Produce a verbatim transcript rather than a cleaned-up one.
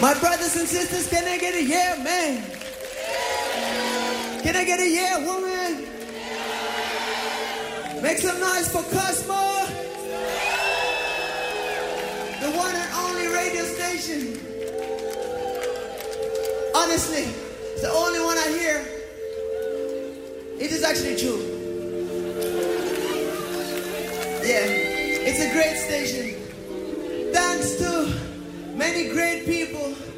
My brothers and sisters, can I get a yeah, man? Can I get a yeah, woman? Make some noise for Cosmo, the one and only radio station. Honestly, it's the only one I hear. It is actually true. Yeah, it's a great station. Thanks to many great people